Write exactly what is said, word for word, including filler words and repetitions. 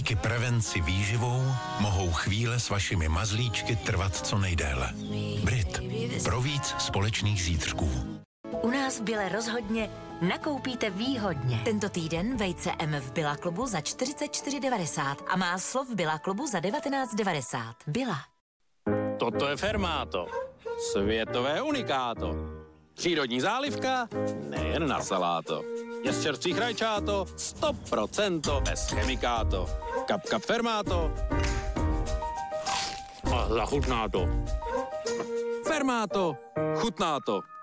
Díky prevenci výživou mohou chvíle s vašimi mazlíčky trvat co nejdéle. Brit. Pro víc společných zítřků. U nás v Bile rozhodně nakoupíte výhodně. Tento týden vejce M v Billa klubu za čtyřicet čtyři devadesát a máslo v Billa klubu za devatenáct devadesát. Billa. Toto je Fermáto. Světové unikáto. Přírodní zálivka, nejen na saláto. Je z čerstvých rajčáto, sto procent bez chemikáto. Kap kap Fermáto. A zachutná to. Fermáto, chutná to.